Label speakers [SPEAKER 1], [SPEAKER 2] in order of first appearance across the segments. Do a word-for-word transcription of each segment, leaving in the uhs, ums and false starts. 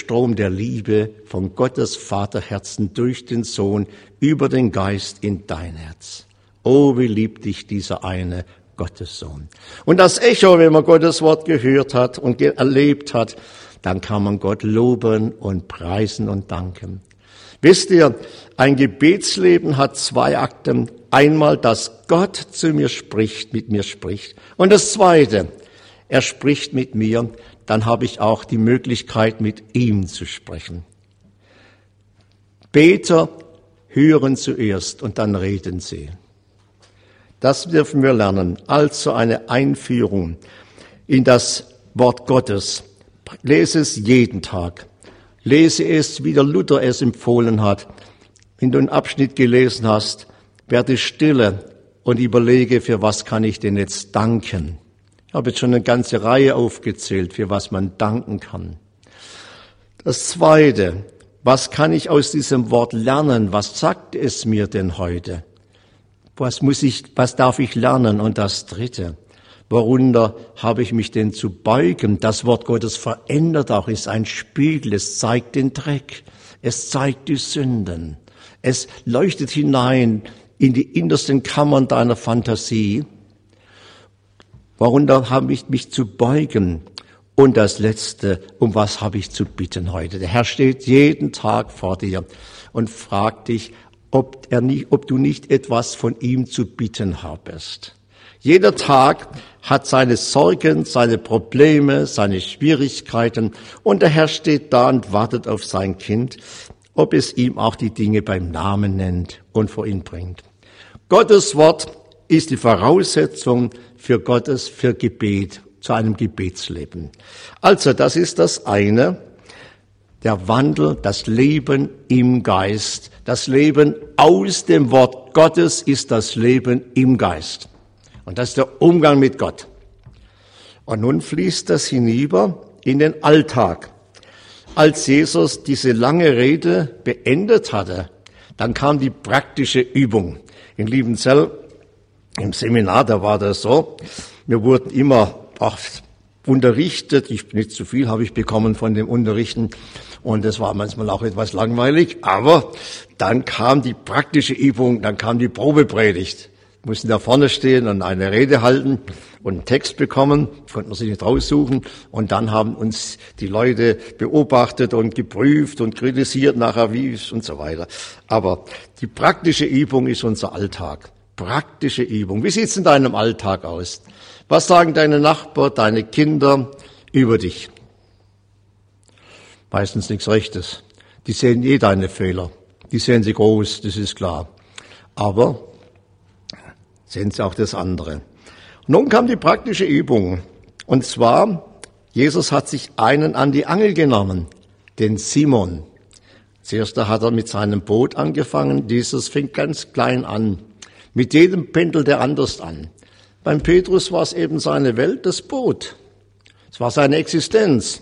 [SPEAKER 1] Strom der Liebe von Gottes Vaterherzen durch den Sohn über den Geist in dein Herz. Oh, wie liebt dich dieser eine Gottessohn. Und das Echo, wenn man Gottes Wort gehört hat und ge- erlebt hat, dann kann man Gott loben und preisen und danken. Wisst ihr, ein Gebetsleben hat zwei Akte. Einmal, dass Gott zu mir spricht, mit mir spricht. Und das Zweite, er spricht mit mir, dann habe ich auch die Möglichkeit, mit ihm zu sprechen. Beter hören zuerst und dann reden sie. Das dürfen wir lernen. Also eine Einführung in das Wort Gottes. Lese es jeden Tag. Lese es, wie der Luther es empfohlen hat. Wenn du einen Abschnitt gelesen hast, werde stille und überlege, für was kann ich denn jetzt danken. Ich habe jetzt schon eine ganze Reihe aufgezählt, für was man danken kann. Das Zweite, was kann ich aus diesem Wort lernen? Was sagt es mir denn heute? Was muss ich, was darf ich lernen? Und das Dritte, worunter habe ich mich denn zu beugen? Das Wort Gottes verändert auch, ist ein Spiegel, es zeigt den Dreck, es zeigt die Sünden, es leuchtet hinein in die innersten Kammern deiner Fantasie. Worunter habe ich mich zu beugen? Und das Letzte, um was habe ich zu bitten heute? Der Herr steht jeden Tag vor dir und fragt dich, ob, er nicht, ob du nicht etwas von ihm zu bitten habest. Jeder Tag hat seine Sorgen, seine Probleme, seine Schwierigkeiten und der Herr steht da und wartet auf sein Kind, ob es ihm auch die Dinge beim Namen nennt und vor ihn bringt. Gottes Wort ist die Voraussetzung für Gottes, für Gebet, zu einem Gebetsleben. Also, das ist das eine, der Wandel, das Leben im Geist. Das Leben aus dem Wort Gottes ist das Leben im Geist. Und das ist der Umgang mit Gott. Und nun fließt das hinüber in den Alltag. Als Jesus diese lange Rede beendet hatte, dann kam die praktische Übung. In Liebenzell, im Seminar, da war das so, wir wurden immer auch unterrichtet, ich nicht zu viel habe ich bekommen von dem Unterrichten und das war manchmal auch etwas langweilig, aber dann kam die praktische Übung, dann kam die Probepredigt. Wir mussten da vorne stehen und eine Rede halten und einen Text bekommen, konnten wir sich nicht raussuchen und dann haben uns die Leute beobachtet und geprüft und kritisiert nachher wie und so weiter. Aber die praktische Übung ist unser Alltag. Praktische Übung. Wie sieht's in deinem Alltag aus? Was sagen deine Nachbarn, deine Kinder über dich? Meistens nichts Rechtes. Die sehen eh deine Fehler. Die sehen sie groß, das ist klar. Aber sehen sie auch das andere. Nun kam die praktische Übung. Und zwar, Jesus hat sich einen an die Angel genommen, den Simon. Zuerst hat er mit seinem Boot angefangen. Dieses fängt ganz klein an. Mit jedem pendelt er anders an. Beim Petrus war es eben seine Welt, das Boot. Es war seine Existenz.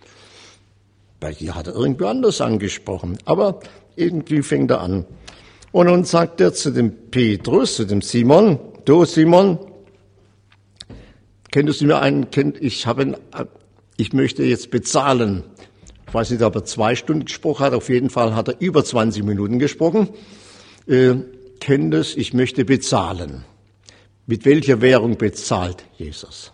[SPEAKER 1] Bei dir hat er irgendwie anders angesprochen, aber irgendwie fängt er an. Und nun sagt er zu dem Petrus, zu dem Simon, du Simon, könntest du mir einen, ich habe, einen, ich möchte jetzt bezahlen. Ich weiß nicht, ob er zwei Stunden gesprochen hat, auf jeden Fall hat er über zwanzig Minuten gesprochen. Äh, Könntest, ich möchte bezahlen. Mit welcher Währung bezahlt Jesus?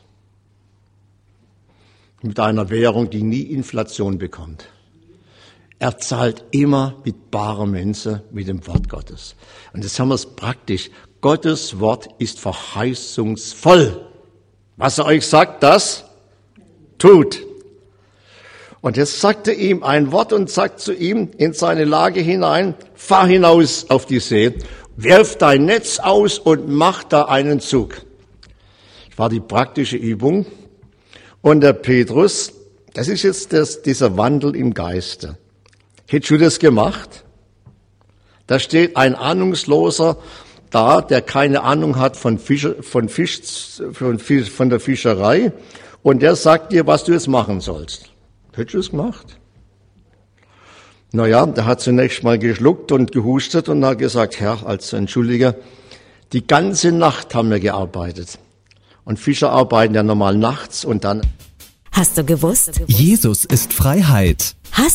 [SPEAKER 1] Mit einer Währung, die nie Inflation bekommt. Er zahlt immer mit barer Münze, mit dem Wort Gottes. Und jetzt haben wir es praktisch. Gottes Wort ist verheißungsvoll. Was er euch sagt, das tut. Und jetzt sagt er ihm ein Wort und sagt zu ihm in seine Lage hinein, fahr hinaus auf die See, werf dein Netz aus und mach da einen Zug. Das war die praktische Übung. Und der Petrus, das ist jetzt das, dieser Wandel im Geiste. Hättest du das gemacht? Da steht ein Ahnungsloser da, der keine Ahnung hat von, Fischer, von, Fisch, von, Fisch, von der Fischerei, und der sagt dir, was du jetzt machen sollst. Hättest du es gemacht? Naja, der hat zunächst mal geschluckt und gehustet und hat gesagt, Herr, also entschuldige, die ganze Nacht haben wir gearbeitet. Und Fischer arbeiten ja normal nachts und dann...
[SPEAKER 2] Hast du gewusst?
[SPEAKER 3] Jesus ist Freiheit.